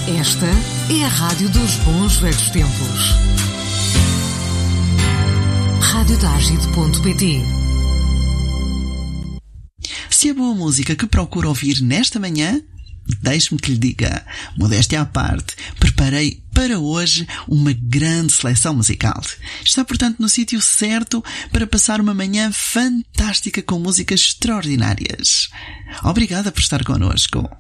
Esta é a rádio dos bons velhos tempos. Radiodagid.pt. Se é boa música que procura ouvir nesta manhã, deixe-me que lhe diga, modéstia à parte, preparei para hoje uma grande seleção musical. Está, portanto, no sítio certo para passar uma manhã fantástica com músicas extraordinárias. Obrigada por estar connosco.